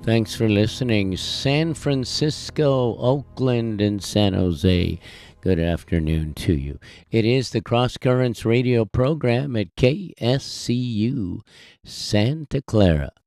Thanks for listening. San Francisco, Oakland, and San Jose. Good afternoon to you. It is the Cross Currents radio program at KSCU Santa Clara.